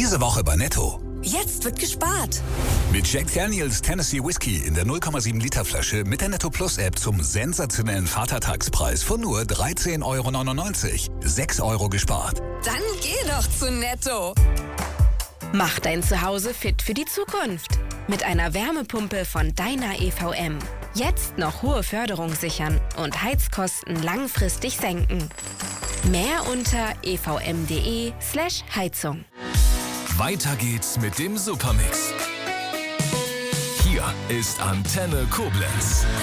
Diese Woche bei Netto. Jetzt wird gespart. Mit Jack Daniels Tennessee Whiskey in der 0,7 Liter Flasche mit der Netto Plus App zum sensationellen Vatertagspreis von nur 13,99 €. 6 € gespart. Dann geh doch zu Netto. Mach dein Zuhause fit für die Zukunft. Mit einer Wärmepumpe von Dyna EVM. Jetzt noch hohe Förderung sichern und Heizkosten langfristig senken. Mehr unter evm.de/Heizung. Weiter geht's mit dem Supermix. Hier ist Antenne Koblenz.